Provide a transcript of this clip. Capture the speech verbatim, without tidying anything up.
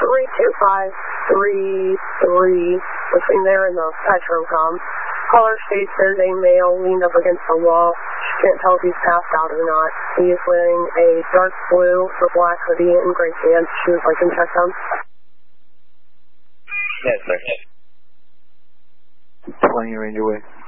three two five three three, between there and the bedroom comm. Caller states there's a male leaned up against the wall. She can't tell if he's passed out or not. He is wearing a dark blue or black hoodie and gray pants. She would like him checked on. Yes, sir. twenty range away.